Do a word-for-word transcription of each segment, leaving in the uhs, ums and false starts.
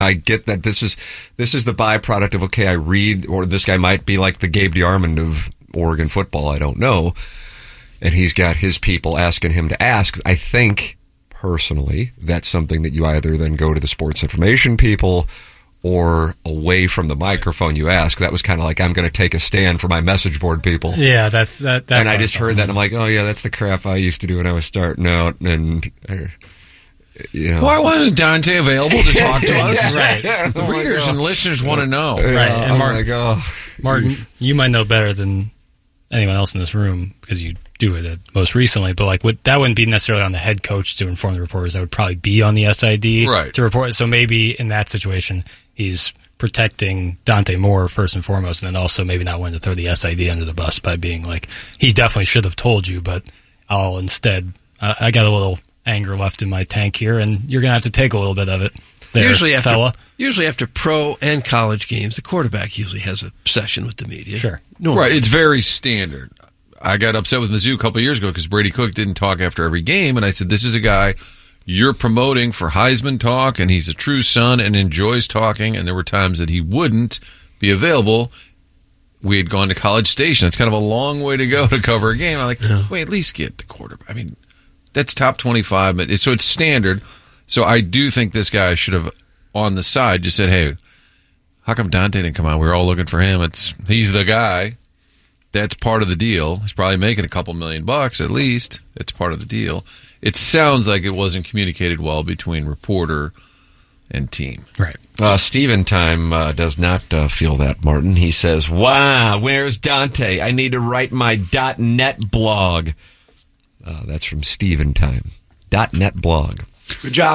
I get that this is this is the byproduct of, okay, I read, or this guy might be like the Gabe DeArmond of Oregon football, I don't know, and he's got his people asking him to ask. I think, personally, that's something that you either then go to the sports information people or away from the microphone you ask. That was kind of like, I'm going to take a stand for my message board people. Yeah, that's that. that and I just heard that, and I'm like, oh yeah, that's the crap I used to do when I was starting out, and uh, you know. Why wasn't Dante available to talk to us? Right. The readers and listeners want to know. Right. Yeah, And I'm Mark, like, oh. Martin, you might know better than anyone else in this room because you do it most recently, but like what, that wouldn't be necessarily on the head coach to inform the reporters. That would probably be on the S I D right. to report. So maybe in that situation, he's protecting Dante Moore first and foremost, and then also maybe not wanting to throw the S I D under the bus by being like, he definitely should have told you, but I'll instead, uh, I got a little anger left in my tank here, and you're going to have to take a little bit of it there, usually after, fella. Usually after pro and college games, the quarterback usually has a session with the media. Sure. Normally. Right, it's very standard. I got upset with Mizzou a couple of years ago because Brady Cook didn't talk after every game, and I said, this is a guy you're promoting for Heisman talk, and he's a true son and enjoys talking, and there were times that he wouldn't be available. We had gone to College Station. It's kind of a long way to go to cover a game. I'm like, yeah. wait, at least get the quarterback. I mean, that's top twenty-five, but it's, so it's standard. So I do think this guy should have, on the side, just said, hey, how come Dante didn't come out? We were all looking for him. It's He's the guy. That's part of the deal. He's probably making a couple million bucks at least. It's part of the deal. It sounds like it wasn't communicated well between reporter and team. Right. Uh, Steven Time uh, does not uh, feel that, Martin. He says, wow, where's Dante? I need to write my .net blog. Uh, that's from Steven Time. .net blog. Good job.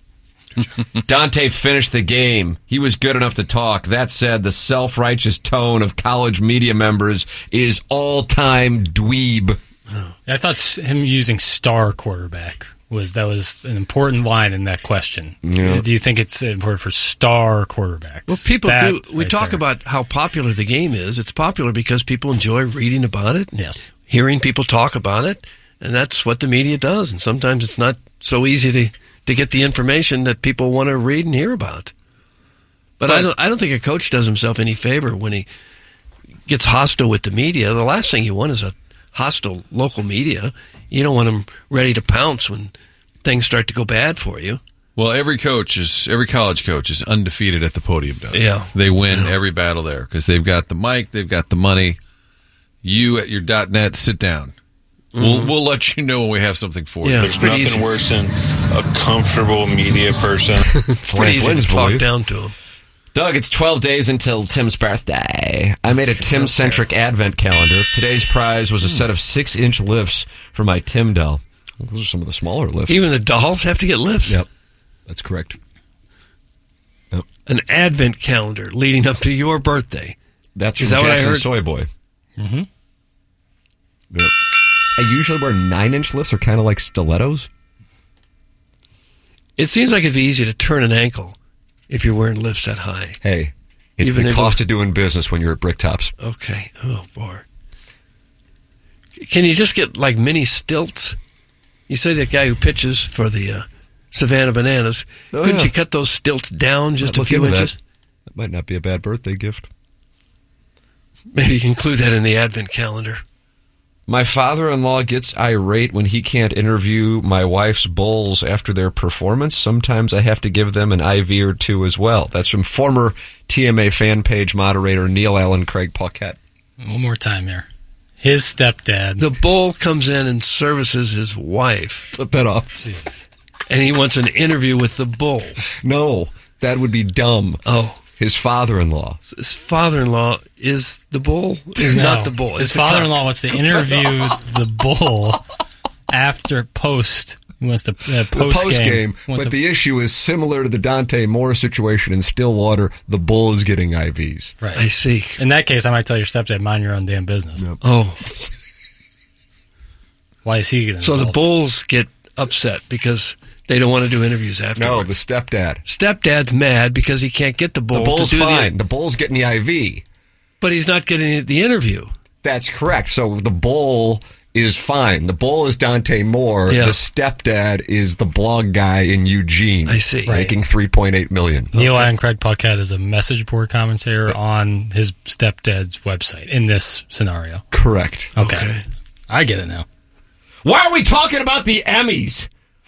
Dante finished the game. He was good enough to talk. That said, the self-righteous tone of college media members is all-time dweeb. I thought him using star quarterback was that was an important line in that question. Yeah. Do you think it's important for star quarterbacks? Well, people that do. We right talk there. about how popular the game is. It's popular because people enjoy reading about it, yes, hearing people talk about it, and that's what the media does. And sometimes it's not so easy to, to get the information that people want to read and hear about. But, but I don't. I don't think a coach does himself any favor when he gets hostile with the media. The last thing you want is a hostile local media. You don't want them ready to pounce when things start to go bad for you. Well, every coach is every college coach is undefeated at the podium. Does yeah, they win yeah. every battle there because they've got the mic, they've got the money. You at your .net, sit down. Mm-hmm. We'll we'll let you know when we have something for yeah, you. There's nothing easy. worse than a comfortable media person. It's pretty easy to talk down to him. Doug, it's twelve days until Tim's birthday. I made a Tim-centric advent calendar. Today's prize was a set of six-inch lifts for my Tim doll. Well, those are some of the smaller lifts. Even the dolls have to get lifts? Yep, that's correct. Yep. An advent calendar leading up to your birthday. That's Is from that what I Jackson heard? Soy Boy. Mm-hmm. Yep. I usually wear nine-inch lifts. They're kind of like stilettos. It seems like it'd be easy to turn an ankle if you're wearing lifts that high. Hey, it's Even the if cost it- of doing business when you're at Bricktops. Okay. Oh, boy. Can you just get, like, mini stilts? You say that guy who pitches for the uh, Savannah Bananas. Oh, Couldn't yeah. you cut those stilts down just Might a look few into inches? That. that might not be a bad birthday gift. Maybe you can include that in the advent calendar. My father-in-law gets irate when he can't interview my wife's bulls after their performance. Sometimes I have to give them an I V or two as well. That's from former T M A fan page moderator Neil Allen Craig Paquette. One more time here. His stepdad. The bull comes in and services his wife, Flip that off. and he wants an interview with the bull. No, that would be dumb. Oh. His father-in-law. His father-in-law is the bull? Is No. not the bull. His It's the father-in-law cock. wants to interview the bull after post. He wants to uh, The post, post game, game. but the issue is similar to the Dante Moore situation in Stillwater. The bull is getting I Vs. right. I see. In that case, I might tell your stepdad, mind your own damn business. Yep. Oh. Why is he getting So the involved? bulls get upset because they don't want to do interviews after. No, the stepdad. Stepdad's mad because he can't get the bull The bull's to do fine. the The bull's getting the I V. but he's not getting the interview. That's correct. So the bull is fine. The bull is Dante Moore. Yeah. The stepdad is the blog guy in Eugene. I see. Making three point eight million dollars. Neil and Craig Paquette is a message board commentator on his stepdad's website in this scenario. Correct. Okay. Okay. I get it now. Why are we talking about the Emmys?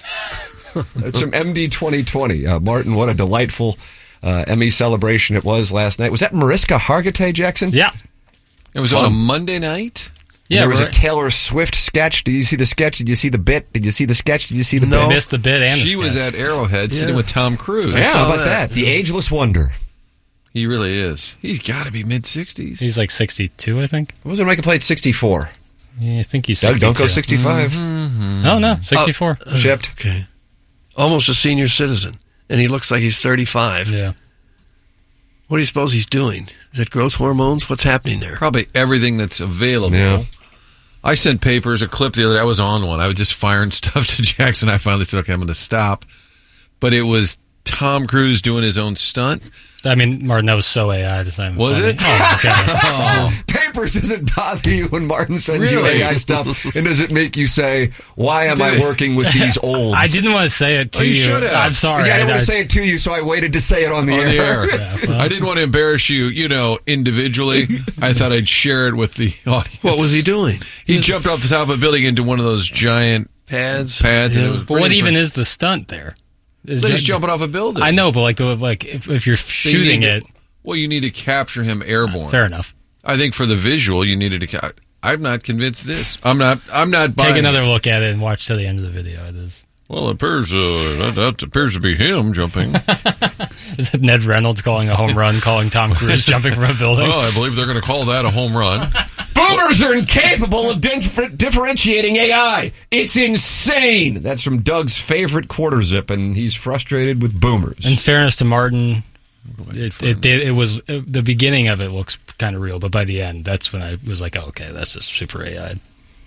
That's from M D twenty twenty. Uh, Martin, what a delightful uh, Emmy celebration it was last night. Was that Mariska Hargitay, Jackson? Yeah. It was on a Monday night? Yeah, there was we're- a Taylor Swift sketch. Did you see the sketch? Did you see the bit? Did you see the sketch? Did you see the No. I bit? missed the bit and the She was sketch. at Arrowhead sitting Yeah. with Tom Cruise. Yeah, how saw about that? that. The ageless wonder. He really is. He's got to be mid-sixties. He's like sixty-two, I think. What was it? Michael played sixty-four. Yeah, I think he's Doug, sixty-two. don't go sixty-five. Oh, no, sixty-four. Shipped. Okay. Almost a senior citizen, and he looks like he's thirty-five. Yeah. What do you suppose he's doing? Is it growth hormones? What's happening there? Probably everything that's available. Yeah. I sent papers, a clip the other day. I was on one. I was just firing stuff to Jackson. I finally said, okay, I'm going to stop. But it was Tom Cruise doing his own stunt. I mean, Martin, that was so A I. This time Was it? Oh, okay. Papers, does it bother you when Martin sends Really? you A I stuff? And does it make you say, why am I Did it? working with these olds? I didn't want to say it to Oh, you you. should have. I'm sorry. Yeah, I didn't want I- to say it to you, so I waited to say it on the On air. the air. Yeah, well. I didn't want to embarrass you, you know, individually. I thought I'd share it with the audience. What was he doing? He jumped off the top of a building into one of those giant Pads. pads. And it Yeah. was But what pretty even impressive. is the stunt there? Is But he's ju- jumping off a building. I know, but like, the, like if, if you're They shooting need to- it, Well, you need to capture him airborne. fair enough. I think for the visual, you needed to. Ca- I'm not convinced this. I'm not. I'm not buying Take another it. look at it and watch to the end of the video. It is. Well, it appears uh, that, that appears to be him jumping. Is it Ned Reynolds calling a home run, calling Tom Cruise jumping from a building? Well, I believe they're going to call that a home run. Boomers are incapable of dif- differentiating A I. It's insane. That's from Doug's favorite quarter zip, and he's frustrated with boomers. In fairness to Martin, it it, did, it was it, the beginning of it looks kind of real, but by the end, that's when I was like, oh, okay, that's just super A I.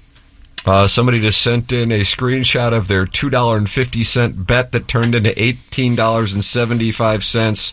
Uh, somebody just sent in a screenshot of their two dollars and fifty cents bet that turned into eighteen dollars and seventy-five cents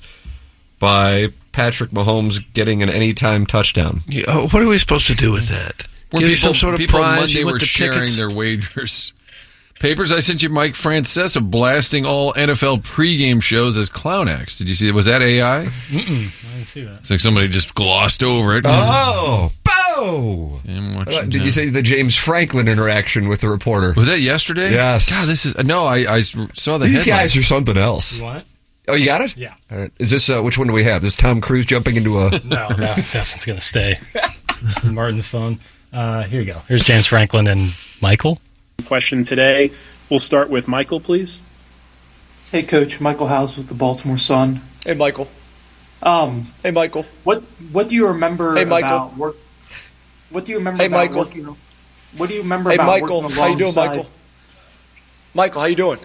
by Patrick Mahomes getting an anytime touchdown. Yeah, oh, what are we supposed to do with that? Were Give you people, some sort of people prize? Monday You want were the sharing tickets? their wagers. Papers, I sent you Mike Francesa blasting all N F L pregame shows as clown acts. Did you see it? Was that A I? I didn't see that. It's like somebody just glossed over it. Oh, bow! I'm watching Uh, Did that. you say the James Franklin interaction with the reporter? Was that yesterday? Yes. God, this is no. I, I saw the These headline. guys are something else. You want it? Oh, you got it? Yeah. All right. Is this, uh, which one do we have? This Tom Cruise jumping into a... No, no, that one's going to stay. Martin's phone. Uh, here you go. Here's James Franklin and Michael. Question today. We'll start with Michael, please. Hey, Coach. Michael Howes with the Baltimore Sun. Hey, Michael. Um, Hey, Michael. what what do you remember Hey, Michael. about work? What do you remember Hey, about Michael. working? What do you remember Hey, about Michael. working How you doing, alongside- Michael? Michael, how you doing?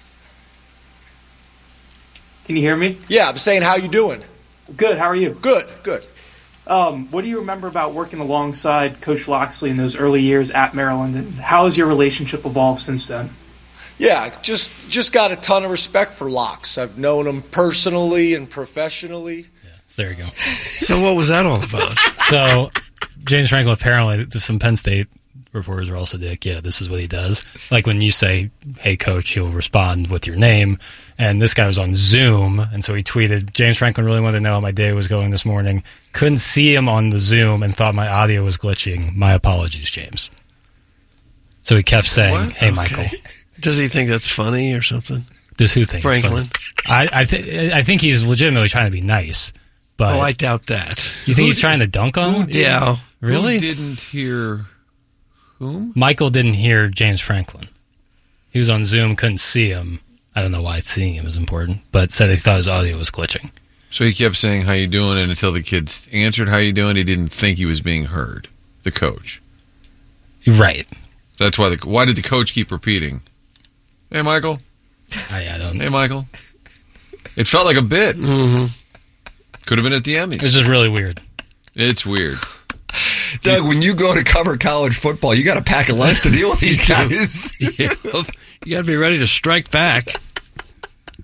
Can you hear me? Yeah, I'm saying how you doing. Good. How are you? Good, good. Um, what do you remember about working alongside Coach Loxley in those early years at Maryland, and how has your relationship evolved since then? Yeah, just just got a ton of respect for Locks. I've known him personally and professionally. So there you go. So what was that all about? So James Franklin, apparently, some Penn State reporters were also like, yeah, this is what he does. Like when you say, hey, coach, he'll respond with your name. And this guy was on Zoom, and so he tweeted, James Franklin really wanted to know how my day was going this morning. Couldn't see him on the Zoom and thought my audio was glitching. My apologies, James. So he kept saying, What? hey, Michael. Does he think that's funny or something? Does who think it's Franklin. funny? I, I, th- I think he's legitimately trying to be nice. But Oh, I doubt that. you think he's trying to dunk on him? Yeah. Really? Who didn't hear whom? Michael didn't hear James Franklin. He was on Zoom, couldn't see him. I don't know why seeing him is important, but said he thought his audio was glitching. So he kept saying, how you doing? And until the kids answered, how you doing, he didn't think he was being heard, the coach. Right. That's why the why did the coach keep repeating, hey, Michael? I, I don't know. Hey, Michael? It felt like a bit. Mm-hmm. Could have been at the It was Emmys. just really weird. It's weird. Doug, when you go to cover college football, you got to pack a lunch to deal with these guys. Yeah. You got to be ready to strike back.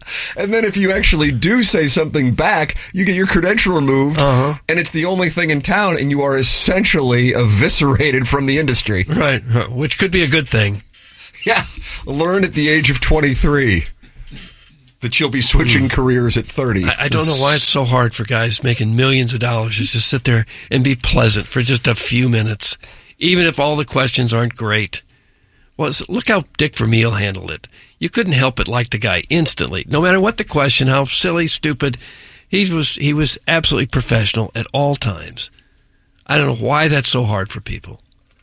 And then if you actually do say something back, you get your credential removed, Uh-huh. and it's the only thing in town, and you are essentially eviscerated from the industry. Right, which could be a good thing. Yeah, learn at the age of twenty-three that you'll be switching careers at thirty. I, I don't know why it's so hard for guys making millions of dollars to just sit there and be pleasant for just a few minutes, even if all the questions aren't great. Well, look how Dick Vermeil handled it. You couldn't help but like the guy instantly. No matter what the question, how silly, stupid, he was he was absolutely professional at all times. I don't know why that's so hard for people.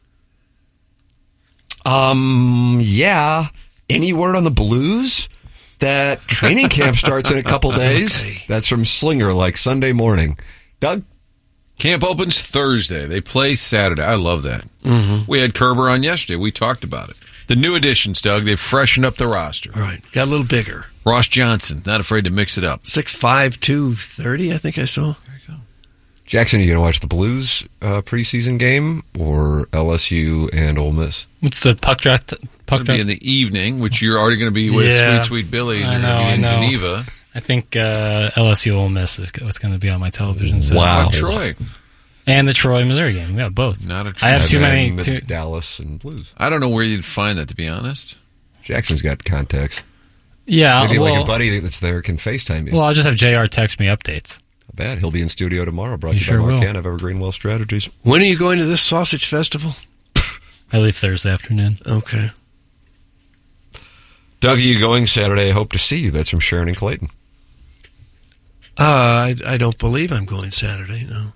Um, yeah. Any word on the Blues? That training camp starts in a couple days. Okay. That's from Slinger, like Sunday morning. Doug? Camp opens Thursday. They play Saturday. I love that. Mm-hmm. We had Kerber on yesterday. We talked about it. The new additions, Doug, they've freshened up the roster. All right, got a little bigger. Ross Johnson, not afraid to mix it up. six five, two thirty, I think I saw. There you go. Jackson, are you going to watch the Blues uh, preseason game or L S U and Ole Miss? What's the puck drop? Puck It'll be in the evening, which you're already going to be with Yeah. Sweet Sweet Billy, and I you're know, going to be I in know. Geneva. I think uh, L S U Ole Miss is what's going to be on my television set. Wow. Not Troy. And the Troy Missouri game. We got both. Not a I have And too then many. the Too, Dallas and Blues. I don't know where you'd find that, to be honest. Jackson's got contacts. yeah. Maybe well, like a buddy that's there can FaceTime you. well, I'll just have J R text me updates. Not bad. He'll be in studio tomorrow. Brought You to you sure by will. Mark Cann of Evergreen Wealth Strategies. When are you going to this sausage festival? I leave Thursday afternoon. Okay. Doug, are you going Saturday? I hope to see you. That's from Sharon and Clayton. Uh, I, I don't believe I'm going Saturday, no.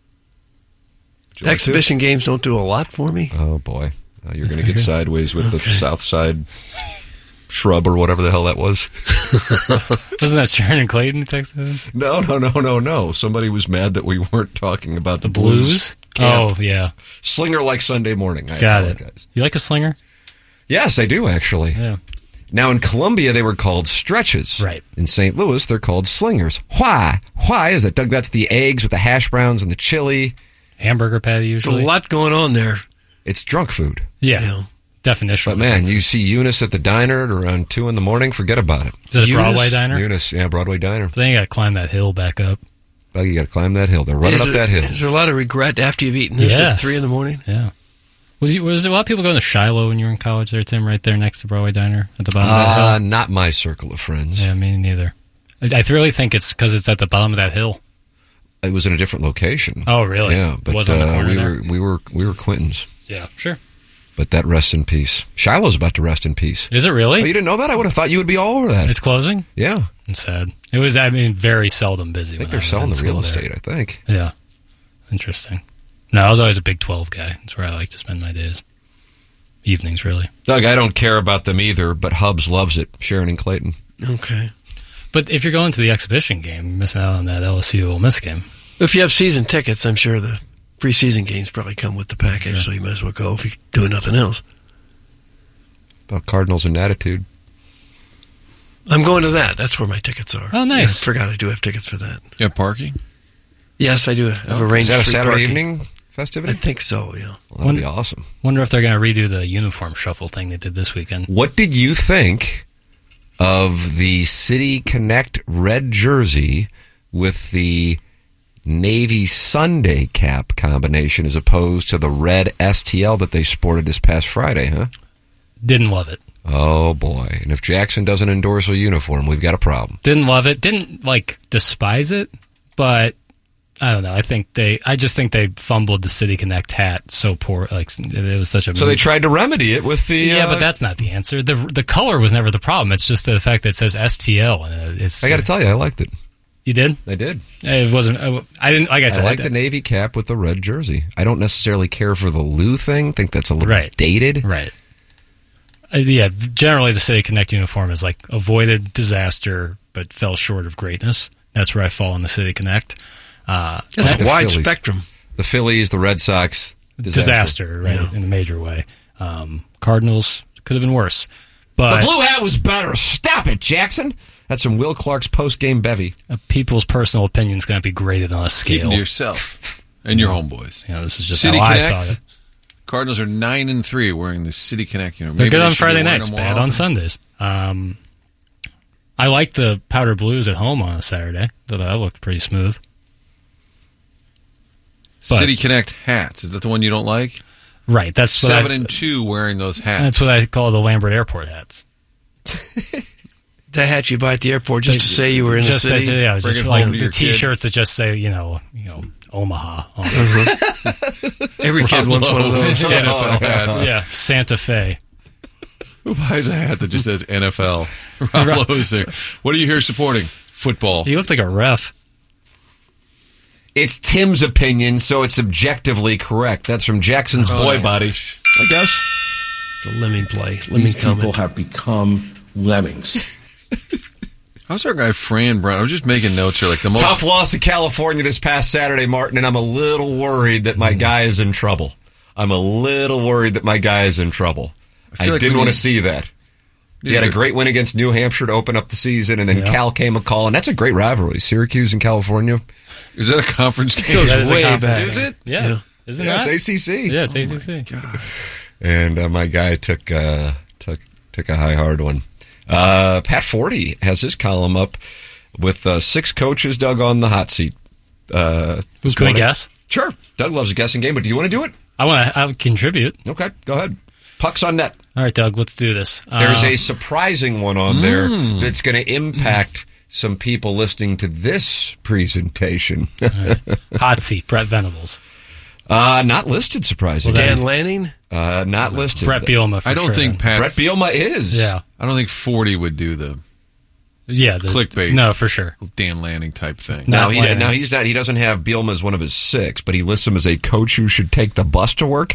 Would you like Exhibition games don't do a lot for me. to? Oh, boy. Now you're going to That's get okay. sideways with the Okay. South Side shrub or whatever the hell that was. Wasn't that Sharon and Clayton who texted him? No, no, no, no, no. Somebody was mad that we weren't talking about the, The Blues? camp. Oh, yeah. Slinger like Sunday morning. I Got apologize. it. You like a slinger? Yes, I do, actually. Yeah. Now, in Columbia, they were called stretches. Right. In Saint Louis, they're called slingers. Why? Why is it, Doug? That's the eggs with the hash browns and the chili. Hamburger patty There's a usually. lot going on there. It's drunk food. Yeah. Yeah. Definition. But, man, you see Eunice at the diner at around two in the morning, forget about it. Is it a Eunice? Broadway diner? Eunice, yeah, Broadway diner. But then you got to climb that hill back up. Doug, you got to climb that hill. They're running is up there, that hill. Is there a lot of regret after you've eaten this Yes. at three in the morning? Yeah. Was, you, was there a lot of people going to Shiloh when you were in college there, Tim, right there next to Broadway Diner at the bottom of that Uh, hill? not my circle of friends. Yeah, me neither. I, I really think it's because it's at the bottom of that hill. It was in a different location. Oh, really? Yeah, It but was on the uh, corner we there? were we were we were Quintons. Yeah, sure. But that rests in peace. Shiloh's about to rest in peace. Is it Oh, really? you didn't know that? I would have thought you would be all over that. It's closing? yeah, I'm sad. It was, I mean, very seldom busy. I think when they're was selling in the real school there. estate. I think. Yeah. Interesting. No, I was always a Big twelve guy. That's where I like to spend my days. Evenings, really. Doug, I don't care about them either, but Hubs loves it. Sharon and Clayton. Okay. But if you're going to the exhibition game, you're missing out on that L S U Ole Miss game. If you have season tickets, I'm sure the preseason games probably come with the package, Yeah. so you might as well go if you're doing nothing else. About Cardinals and attitude. I'm going to that. That's where my tickets are. Oh, nice. Yeah, I forgot I do have tickets for that. You have parking? Yes, I do. I've Oh, arranged is that a free Saturday parking. evening I festivity? think so, yeah. Well, that'd When- be awesome. Wonder if they're going to redo the uniform shuffle thing they did this weekend. What did you think of the City Connect red jersey with the Navy Sunday cap combination as opposed to the red S T L that they sported this past Friday, huh? Didn't love it. Oh, boy. And if Jackson doesn't endorse a uniform, we've got a problem. Didn't love it. Didn't, like, despise it. But, I don't know. I think they, I just think they fumbled the City Connect hat so poor. Like, it was such a. So they tried to remedy it with the... Yeah, uh, but that's not the answer. The the color was never the problem. It's just the fact that it says S T L. And it's, I got to tell you, I liked it. You did? I did. It wasn't. I didn't. Like I I said, like the Navy cap with the red jersey. I don't necessarily care for the Lou thing. Think that's a little Right. dated. Right. Uh, yeah. Generally, the City Connect uniform is like avoided disaster, but fell short of greatness. That's where I fall in the City Connect. Uh, That's like a the wide Phillies. spectrum. The Phillies, the Red Sox, disaster. disaster, right? In a major way. Um, Cardinals could have been worse, but The blue hat was better. Stop it, Jackson. That's from Will Clark's post-game bevy. uh, people's personal opinion is going to be graded on a Keep scale. them to yourself and your homeboys. You know, this is just City how I Connect? thought it. Cardinals are nine and three wearing the City Connect uniform. They're Maybe good they on should be Friday wearing nights, them more bad often. on Sundays. Um, I like the powder blues at home on a Saturday. Thought that looked pretty smooth. But, City Connect hats. Is that the one you don't like? Right. That's Seven I, and two wearing those hats. That's what I call the Lambert Airport hats. The hat you buy at the airport just to say you were in just the city. That, yeah, Bring just it like home to the your kid. T-shirts that just say, you know, you know, Omaha. On it. Mm-hmm. Every kid wants one of those. N F L hat. Yeah, Santa Fe. Who buys a hat that just says N F L? Rob Lowe's there. What are you here supporting? Football. He looked like a ref. It's Tim's opinion, so it's objectively correct. That's from Jackson's Oh, Boy no. Body, I guess. It's a lemming play. Lemming These people comment. have become lemmings. How's our guy Fran Brown? I was just making notes here. Like the most Tough loss to California this past Saturday, Martin, and I'm a little worried that my guy is in trouble. I'm a little worried that my guy is in trouble. I I, feel like didn't we want need- to see that. He had a great win against New Hampshire to open up the season, and then Yeah. Cal came a call, and that's a great rivalry. Syracuse and California. Is that a conference game? Goes That is a way compliment. back. Is it? Yeah. Yeah. Isn't Yeah, that? it's A C C. Yeah, it's A C C. And uh, my guy took uh, took took a high hard one. Uh, Pat Forty has his column up with uh, six coaches dug on the hot seat. Uh, this Can we morning. guess? Sure. Doug loves a guessing game, but do you want to do it? I want to I would contribute. Okay, go ahead. Pucks on net. All right, Doug, let's do this. There's Uh, a surprising one on there that's going to impact some people listening to this presentation. hot seat, Brett Venables. uh, not listed, surprisingly. Dan Lanning? uh, not listed. Brett Bielema, for I don't sure. think Pat. Brett Bielema is. Yeah. I don't think forty would do the Yeah. The, Clickbait. No, for sure. Dan Lanning type thing. No. Now, Not he, Lanning. now he's not. He doesn't have Bielema as one of his six, but he lists him as a coach who should take the bus to work.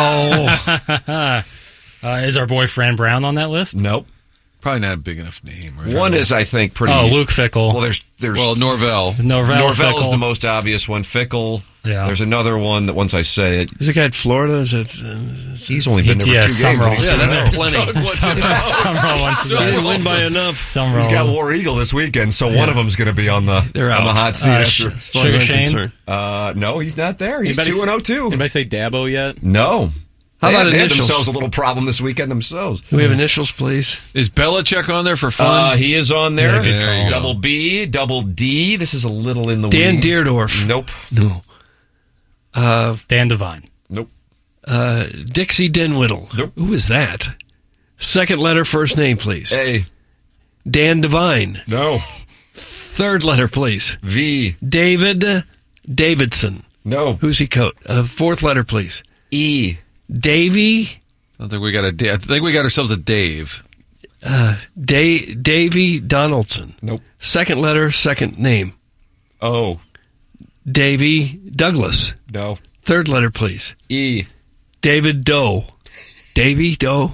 Uh, is our boy Fran Brown on that list? Nope. Probably not a big enough name, right? One is, I think, pretty. Oh, Luke Fickle. Well, there's there's Well, Norvell. Norvell, Norvell is Fickle. the most obvious one. Fickle. Yeah. There's another one that once I say it, Is the guy at Florida? Is that, uh, he's only been there for yeah, two games. Summerall. and he's yeah, still that's there. plenty. Summerall wants to He didn't go. win by enough. Summerall. He's got War Eagle this weekend, so one of them's going to be on the They're on the out. hot seat. Uh, after. sh- As far as Sugar I'm Shane? concerned. Uh, no, he's not there. He's Anybody two and oh two. Anybody say Dabo yet? No. How they about had, they had initials? themselves a little problem this weekend themselves. Do we have initials, please? Is Belichick on there for Uh, fun? he is on there. Yeah, good There you double go. B, double D. This is a little in the Dan weeds. Deerdorf. Nope. No. Uh, Dan Devine. Nope. uh, Dixie Denwhiddle. Nope. Who is that? Second letter, first name, please. A. Dan Devine. No. Third letter, please. V. David Davidson. No. Who's he coach? Uh, fourth letter, please. E. Davy. I don't think we got a. Da- I think we got ourselves a Dave. Uh, da- Davy Donaldson. Nope. Second letter, second name. O. Davy Douglas. No. Third letter, please. E. David Doe. Davy Doe.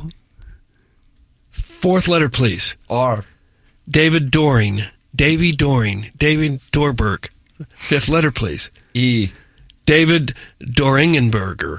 Fourth letter, please. R. David Doring. Davy Doring. David Dorberg. Fifth letter, please. E. David Doringenberger.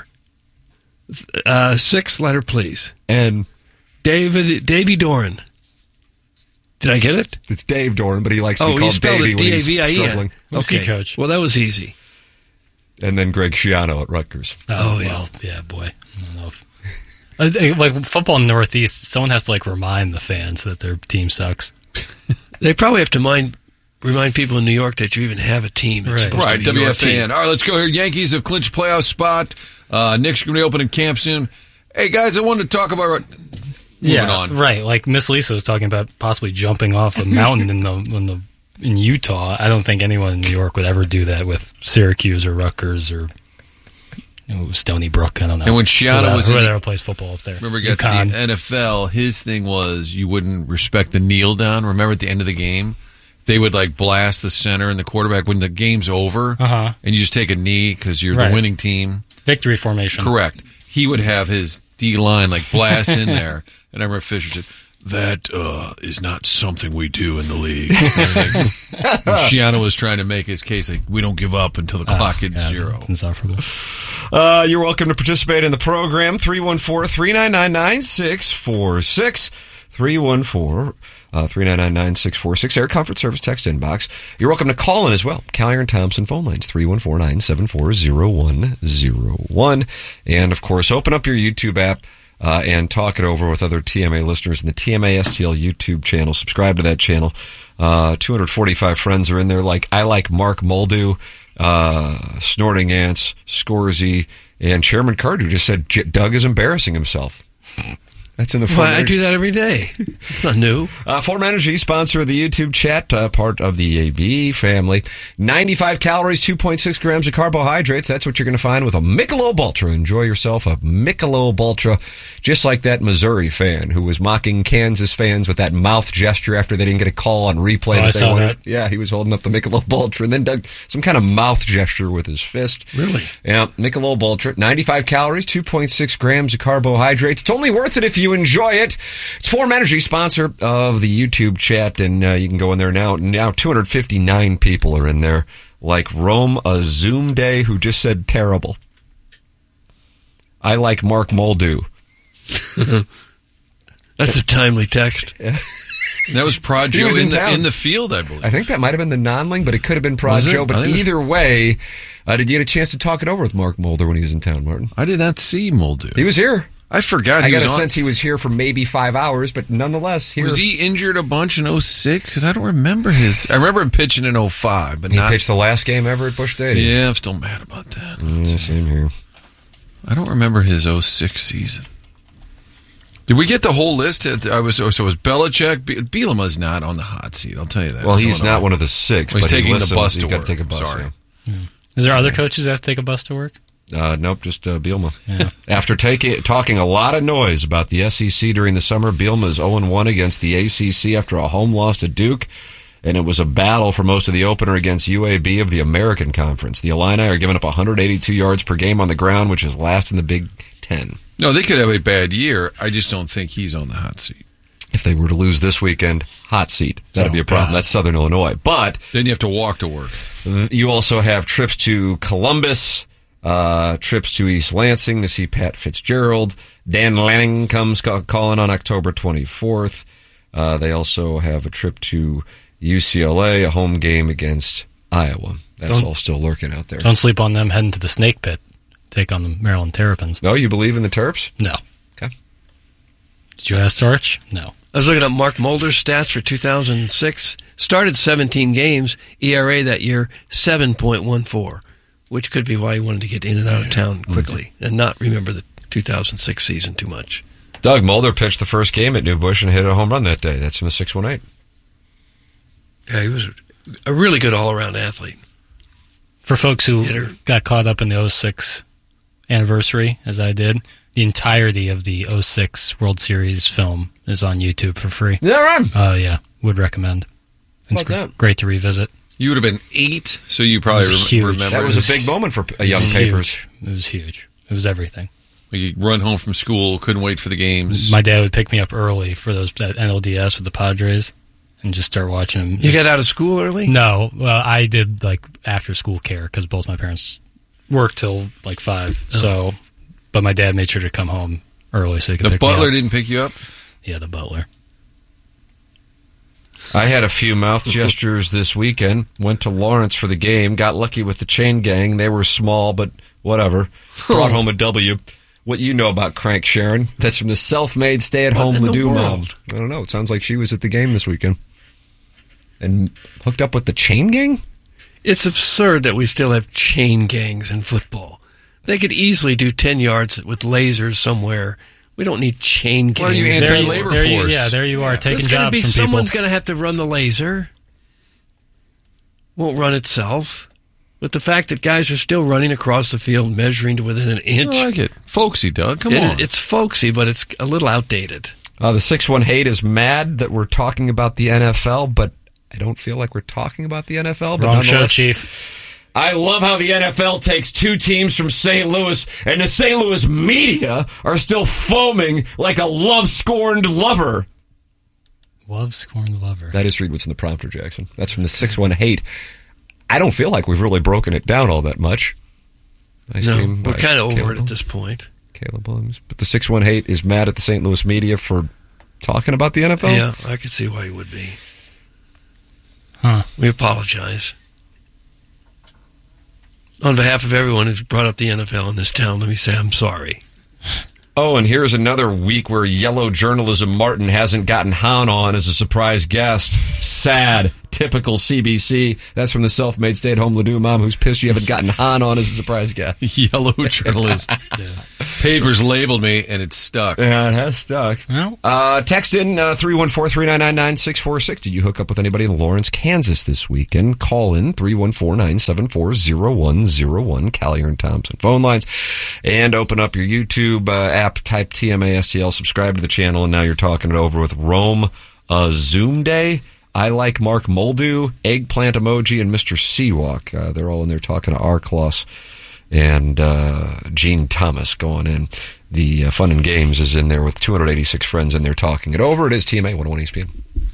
Uh, sixth letter, please. N. David Davy Doran. Did I get it? It's Dave Doran, but he likes to Oh, be he called spelled Davey it when D A he's V I E N. struggling. Who's he Okay, coach? well, that was easy. And then Greg Schiano at Rutgers. Oh, yeah. well, yeah, boy. I don't know if, I think, like football in the Northeast, someone has to like remind the fans that their team sucks. They probably have to mind, remind people in New York that you even have a team. It's Right. supposed to Right, be your W F A N. team. All right, let's go here. Yankees have clinched playoff spot. Uh, Knicks going to be opening camp soon. Hey, guys, I wanted to talk about... Moving yeah, on. right. Like Miss Lisa was talking about possibly jumping off a mountain in the in the in Utah. I don't think anyone in New York would ever do that with Syracuse or Rutgers or you know, Stony Brook. I don't know. And when Schiano Whoever- was in whoever the- plays football up there, Remember, he got to UConn. the N F L, his thing was you wouldn't respect the kneel down. Remember at the end of the game, they would like blast the center and the quarterback when the game's over, Uh-huh. and you just take a knee because you're Right. the winning team. victory formation. Correct. He would have his D line like blast in there, and I remember Fisher said, "That uh, is not something we do in the league." And Schiano was trying to make his case like we don't give up until the clock hits Yeah, zero. It's insufferable. Uh, you're welcome to participate in the program. three one four, three nine nine, nine six four six. three one four, three nine nine, nine six four six. Air Comfort Service text inbox. You're welcome to call in as well. Callier and Thompson phone lines, three one four, nine seven four, zero one zero one. And, of course, open up your YouTube app. uh, and talk it over with other T M A listeners in the T M A S T L YouTube channel. Subscribe to that channel. Uh, two hundred forty-five friends are in there. Like I like Mark Muldew, uh, Snorting Ants, Scorsy, and Chairman Carter, who just said J- Doug is embarrassing himself. That's in the Well, I do that every day. It's not new. Uh, Form Energy, sponsor of the YouTube chat, uh, part of the A B family. ninety-five calories, two point six grams of carbohydrates. That's what you're going to find with a Michelob Ultra. Enjoy yourself a Michelob Ultra, just like that Missouri fan who was mocking Kansas fans with that mouth gesture after they didn't get a call on replay. Oh, that I they saw wanted. that. Yeah, he was holding up the Michelob Ultra and then did some kind of mouth gesture with his fist. Really? Yeah, Michelob Ultra, ninety-five calories, two point six grams of carbohydrates. It's only worth it if you enjoy it. It's Form Energy, sponsor of the YouTube chat, and uh, you can go in there now. Now two hundred fifty-nine people are in there, like Rome a Zoom Day, who just said terrible. I like Mark Muldew. That's a timely text. Yeah. That was Prod He Joe was in, in the, town. in the field, I believe. I think that might have been the non-ling, but it could have been Prod Was it? Joe. I But think it was- either way, uh, did you get a chance to talk it over with Mark Mulder when he was in town, Martin? I did not see Muldew. He was here. I forgot I he got was a on. sense he was here for maybe five hours, but nonetheless, here. Was he injured a bunch in oh six? Because I don't remember his. I remember him pitching in oh five, but He not. pitched the last game ever at Busch Stadium. Yeah, I'm still mad about that. Yeah, same here. I don't remember his oh six season. Did we get the whole list? I was so it was Belichick. Be- Bielema's not on the hot seat. I'll tell you that. Well, he's Illinois. not one of the six. Well, he's but he taking the listens- bus he's to gotta work. Take a bus. Sorry. Yeah. Is there other coaches that have to take a bus to work? Uh, nope, just uh, Bielema. Yeah. After taking talking a lot of noise about the S E C during the summer, Bielema is oh and one against the A C C after a home loss to Duke, and it was a battle for most of the opener against U A B of the American Conference. The Illini are giving up one hundred eighty-two yards per game on the ground, which is last in the Big Ten. No, they could have a bad year. I just don't think he's on the hot seat. If they were to lose this weekend, hot seat. That'd Oh, be a problem. God. That's Southern Illinois. But Then you have to walk to work. you also have trips to Columbus, uh, trips to East Lansing to see Pat Fitzgerald. Dan Lanning comes ca- calling on October twenty-fourth. Uh, they also have a trip to U C L A, a home game against Iowa. That's Don't- all still lurking out there. Don't sleep on them heading to the Snake Pit. Take on the Maryland Terrapins. Oh, you believe in the Terps? No. Okay. Did you ask Sarch? No. I was looking at Mark Mulder's stats for two thousand six. Started seventeen games. E R A that year, seven point one four, which could be why he wanted to get in and out of town quickly and not remember the two thousand six season too much. Doug Mulder pitched the first game at New Busch and hit a home run that day. That's from the six one eight. Yeah, he was a really good all-around athlete. For folks who Hitter. got caught up in the oh six anniversary, as I did, the entirety of the oh six World Series film is on YouTube for free. Yeah, right. Oh, yeah. Would recommend. It's About gr- that? great to revisit. You would have been eight, so you probably It was re- huge. remember. That was a big moment for uh, young It was papers. huge. It was huge. It was everything. You run home from school, couldn't wait for the games. My dad would pick me up early for those that N L D S with the Padres and just start watching them. You got out of school early? No, well, I did like after school care because both my parents worked till like five. Oh. So, but my dad made sure to come home early so he could the pick butler me up. didn't pick you up? Yeah, the butler. I had a few mouth gestures this weekend. Went to Lawrence for the game. Got lucky with the chain gang. They were small, but whatever. Brought home a W. What you know about Crank Sharon? That's from the self-made stay-at-home What in the Ledoux mom. world? I don't know. It sounds like she was at the game this weekend. And hooked up with the chain gang? It's absurd that we still have chain gangs in football. They could easily do ten yards with lasers somewhere. We don't need chain gangs. Why are you There you- anti-labor there you- force? yeah, there you are taking There's going to jobs be from someone's people. going to have to run the laser. Won't run itself. But the fact that guys are still running across the field, measuring to within an inch, I like it. Folksy, Doug. Come it- on. it's folksy, but it's a little outdated. Uh, the six one eight is mad that we're talking about the N F L, but I don't feel like we're talking about the N F L. But Wrong show, nonetheless- Chief. I love how the N F L takes two teams from Saint Louis, and the Saint Louis media are still foaming like a love-scorned lover. Love scorned lover. That is read what's in the prompter, Jackson. That's from the six one eight. I don't feel like we've really broken it down all that much. Nice No, game we're by kind of over Caleb it at this point. Caleb Williams. But the six one eight is mad at the Saint Louis media for talking about the N F L? Yeah, I could see why he would be. Huh. We apologize. On behalf of everyone who's brought up the N F L in this town, let me say I'm sorry. Oh, and here's another week where Yellow Journalism Martin hasn't gotten Han on as a surprise guest. Sad. Typical C B C. That's from the self-made stay-at-home Ladue mom who's pissed you haven't gotten Han on as a surprise guest. Yellow Journalism. Yeah. Papers labeled me, and it's stuck. Yeah, it has stuck. Well. Uh, text in uh, three one four, three nine nine, nine six four six. Did you hook up with anybody in Lawrence, Kansas this weekend? Call in three one four, nine seven four, zero one zero one, Collier and Thompson phone lines, and open up your YouTube uh, app, type T M A S T L, subscribe to the channel, and now you're talking it over with Rome uh, Zoom Day. I like Mark Moldu, Eggplant Emoji, and Mister Seawalk. Uh, they're all in there talking to R. Kloss and uh, Gene Thomas going in. The uh, Fun and Games is in there with two hundred eighty-six friends in there talking it over. It is T M A one oh one E S P N.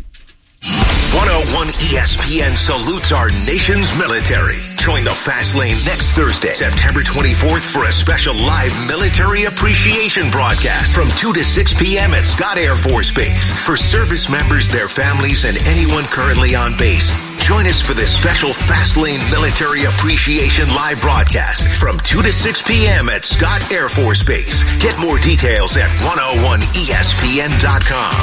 one oh one E S P N salutes our nation's military. Join the Fast Lane next Thursday, September twenty-fourth, for a special live military appreciation broadcast from two to six p.m. at Scott Air Force Base. For service members, their families, and anyone currently on base, join us for this special Fast Lane military appreciation live broadcast from two to six p.m. at Scott Air Force Base. Get more details at one oh one E S P N dot com.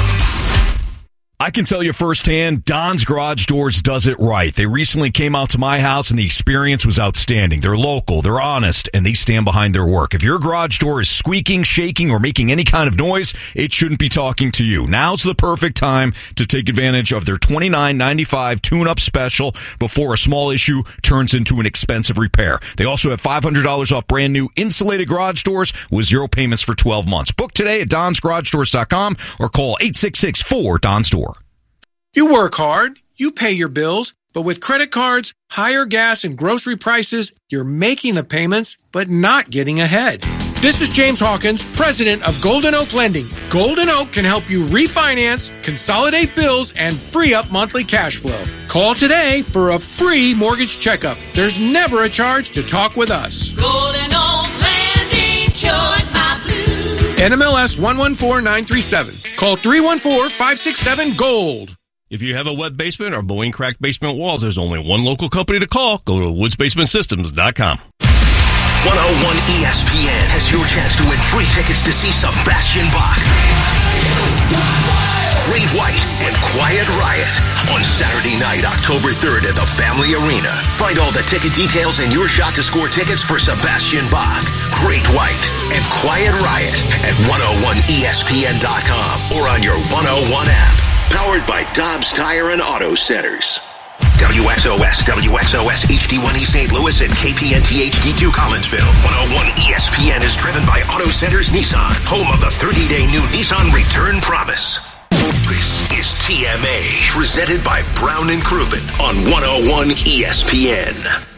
I can tell you firsthand, Don's Garage Doors does it right. They recently came out to my house, and the experience was outstanding. They're local, they're honest, and they stand behind their work. If your garage door is squeaking, shaking, or making any kind of noise, it shouldn't be talking to you. Now's the perfect time to take advantage of their twenty-nine ninety-five tune-up special before a small issue turns into an expensive repair. They also have five hundred dollars off brand new insulated garage doors with zero payments for twelve months. Book today at dons garage doors dot com or call eight six six, four, D O N S door. You work hard, you pay your bills, but with credit cards, higher gas and grocery prices, you're making the payments, but not getting ahead. This is James Hawkins, president of Golden Oak Lending. Golden Oak can help you refinance, consolidate bills, and free up monthly cash flow. Call today for a free mortgage checkup. There's never a charge to talk with us. Golden Oak Lending, cured my blues. N M L S one one four nine three seven. Call three one four, five six seven, GOLD. If you have a wet basement or blowing cracked basement walls, there's only one local company to call. Go to woods basement systems dot com. one oh one E S P N has your chance to win free tickets to see Sebastian Bach, Great White, and Quiet Riot on Saturday night, October third at the Family Arena. Find all the ticket details and your shot to score tickets for Sebastian Bach, Great White, and Quiet Riot at one oh one E S P N dot com or on your one oh one app. Powered by Dobbs Tire and Auto Centers. W X O S, W X O S H D one E Saint Louis, and K P N T H D two Collinsville. one oh one E S P N is driven by Auto Centers Nissan, home of the thirty-day new Nissan Return Promise. This is T M A, presented by Brown and Crouppen on one oh one E S P N.